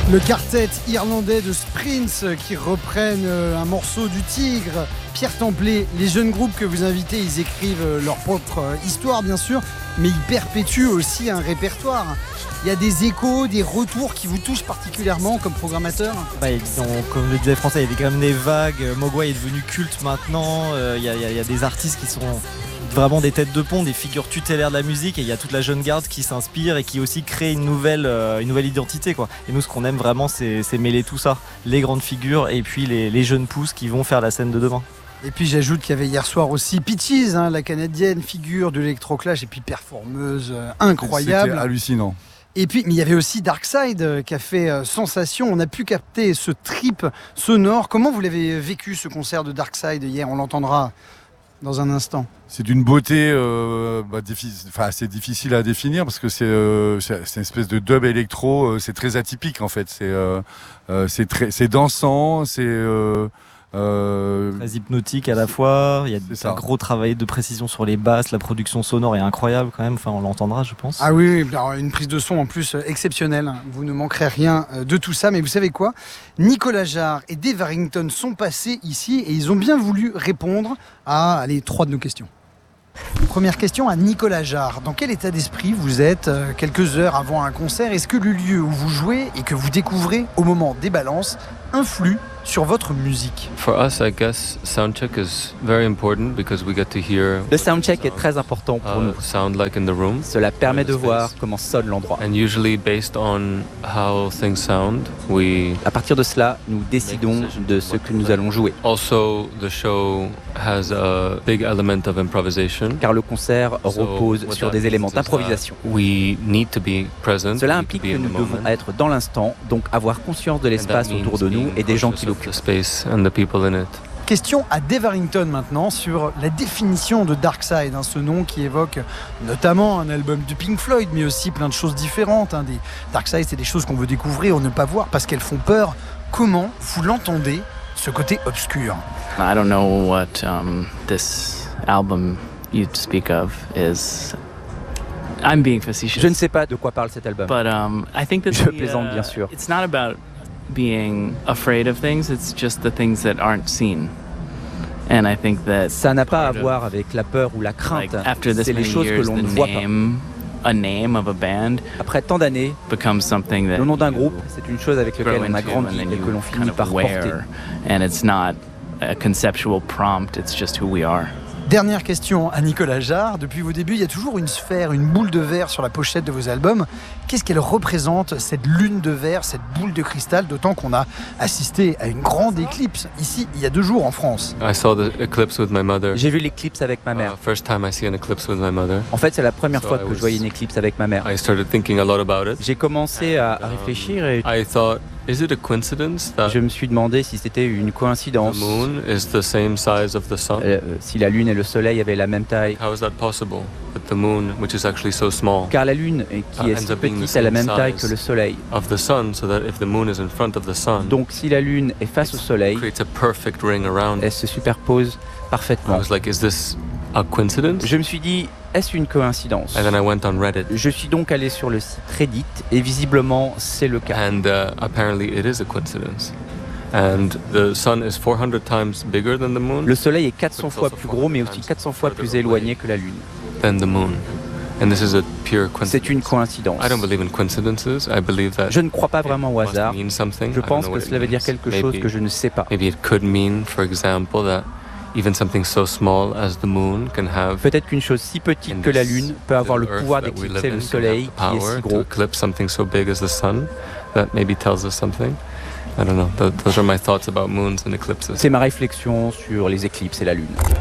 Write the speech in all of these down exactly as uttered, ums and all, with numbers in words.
Le quartet irlandais de Sprints qui reprennent un morceau du Tigre. Pierre Templé, les jeunes groupes que vous invitez, ils écrivent leur propre histoire bien sûr, mais ils perpétuent aussi un répertoire. Il y a des échos, des retours qui vous touchent particulièrement comme programmateur. Bah, ont, comme le disait Français, il y a quand même des vagues. Mogwai est devenu culte maintenant. Euh, il, y a, il y a des artistes qui sont vraiment des têtes de pont, des figures tutélaires de la musique, et il y a toute la jeune garde qui s'inspire et qui aussi crée une nouvelle, euh, une nouvelle identité, quoi. Et nous, ce qu'on aime vraiment, c'est, c'est mêler tout ça, les grandes figures et puis les, les jeunes pousses qui vont faire la scène de demain. Et puis j'ajoute qu'il y avait hier soir aussi Peaches, hein, la canadienne, figure de l'électroclash et puis performeuse euh, incroyable. C'était hallucinant. Et puis, mais il y avait aussi Darkside euh, qui a fait euh, sensation. On a pu capter ce trip sonore. Comment vous l'avez vécu, ce concert de Darkside hier ? On l'entendra dans un instant. C'est d'une beauté euh, bah, difficile, enfin, c'est difficile à définir parce que c'est, euh, c'est, c'est une espèce de dub électro. Euh, c'est très atypique en fait. C'est, euh, euh, c'est, très, c'est dansant. C'est euh, Euh... très hypnotique à la fois. Il y a un gros travail de précision sur les basses. La production sonore est incroyable quand même. Enfin, on l'entendra, je pense. Ah oui, alors, une prise de son en plus exceptionnelle. Vous ne manquerez rien de tout ça. Mais vous savez quoi ? Nicolas Jarre et Dave Harrington sont passés ici et ils ont bien voulu répondre à allez, trois de nos questions. Première question à Nicolas Jarre. Dans quel état d'esprit vous êtes euh, quelques heures avant un concert ? Est-ce que le lieu où vous jouez et que vous découvrez au moment des balances influe sur votre musique ? For us, I guess soundcheck is very important because we get to hear. Le soundcheck est très important pour nous. Uh, sound like in the room. Cela permet de voir comment sonne l'endroit. And usually based on how things sound, we. À partir de cela, nous décidons de ce que nous allons jouer. Also, the show has a big element of improvisation. Car le concert repose so sur des éléments d'improvisation. We need to be present. Cela implique que nous devons être dans l'instant, donc avoir conscience de l'espace autour de nous et des gens qui l'occupent. Question à Dave Harrington maintenant sur la définition de Darkside, hein, ce nom qui évoque notamment un album de Pink Floyd, mais aussi plein de choses différentes. Hein, des... Darkside, c'est des choses qu'on veut découvrir ou ne pas voir parce qu'elles font peur. Comment vous l'entendez, ce côté obscur ? I don't know what um, this album you speak of is. I'm being facetious. Je ne sais pas de quoi parle cet album. But um, I think that Je the, plaisante bien sûr. Uh, it's not about being afraid of things, it's just the things that aren't seen. And I think that ça n'a pas à voir avec la peur ou la crainte. Like, after this c'est les choses years, que l'on ne voit name, pas. A name of a band Après tant d'années, becomes something that le nom d'un groupe, c'est une chose avec laquelle on a grandi et que l'on finit kind of par porter. And it's not a conceptual prompt, it's just who we are. Dernière question à Nicolas Jarre. Depuis vos débuts, il y a toujours une sphère, une boule de verre sur la pochette de vos albums. Qu'est-ce qu'elle représente, cette lune de verre, cette boule de cristal, d'autant qu'on a assisté à une grande éclipse ici il y a deux jours en France. I saw the eclipse with my mother. J'ai vu l'éclipse avec ma mère. Uh, first time I see an eclipse with my mother. En fait, c'est la première So fois I que was, je voyais une éclipse avec ma mère. I started thinking a lot about it. J'ai commencé à, à réfléchir et I thought, is it a coincidence that je me suis demandé si c'était une coïncidence. The moon is the same size of the sun. Euh, si la lune et le soleil avaient la même taille. How is that possible? That the moon, which is actually so small, car la lune, qui est si petite, a la même taille que le soleil. Of the sun, so that if the moon is in front of the sun, donc si la lune est face au soleil, creates a perfect ring around. Elle se superpose parfaitement. I was like, is this a coincidence? Je me suis dit, est-ce une coïncidence? And then I went on Reddit. Je suis donc allé sur le site Reddit et visiblement c'est le cas. And uh, apparently it is a coincidence. And the sun is four hundred times bigger than the moon. Le soleil est quatre cents fois plus gros, mais aussi quatre cents fois plus éloigné que la lune. Than the moon. And this is a pure coincidence. C'est une coïncidence. I don't believe in coincidences. I believe that je ne crois pas vraiment au hasard. Je pense que cela veut dire quelque chose maybe, que je ne sais pas. Maybe it could mean, for example, that even something so small as the moon can have. Peut-être qu'une chose si petite que la lune peut avoir le pouvoir d'éclipser le soleil qui est si gros. To eclipse something so big as the sun, that maybe tells us something. I don't know. Those are my thoughts about moons and eclipses. C'est ma réflexion sur les éclicses et la lune.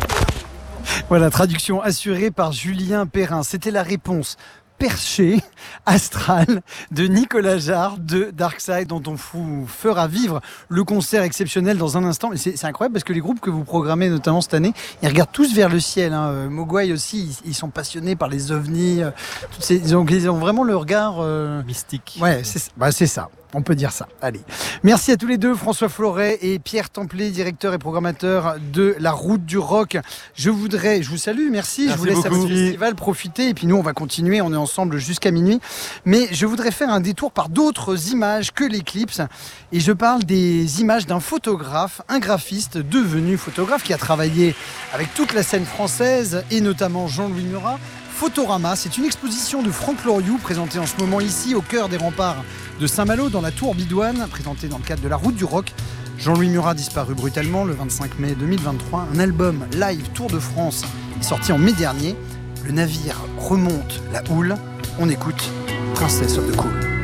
Voilà, traduction assurée par Julien Perrin. C'était la réponse perché, astral de Nicolas Jarre de Darkside, dont on vous fera vivre le concert exceptionnel dans un instant. Et c'est, c'est incroyable parce que les groupes que vous programmez notamment cette année, ils regardent tous vers le ciel. Hein. Mogwai aussi, ils, ils sont passionnés par les ovnis. Euh, toutes ces, ils, ont, ils ont vraiment le regard euh... mystique. Ouais, c'est, bah, c'est ça. On peut dire ça. Allez. Merci à tous les deux, François Floret et Pierre Templé, directeur et programmateur de La Route du Rock. Je voudrais, je vous salue, merci. Merci je vous laisse beaucoup. à votre festival profiter. Et puis nous, on va continuer. On est en ensemble jusqu'à minuit. Mais je voudrais faire un détour par d'autres images que l'éclipse. Et je parle des images d'un photographe, un graphiste devenu photographe qui a travaillé avec toute la scène française et notamment Jean-Louis Murat. Photorama, c'est une exposition de Franck Loriot présentée en ce moment ici au cœur des remparts de Saint-Malo dans la Tour Bidoine, présentée dans le cadre de la Route du Rock. Jean-Louis Murat disparu brutalement le vingt-cinq mai deux mille vingt-trois. Un album live Tour de France est sorti en mai dernier. Le navire remonte la houle. On écoute Princess of the Cool.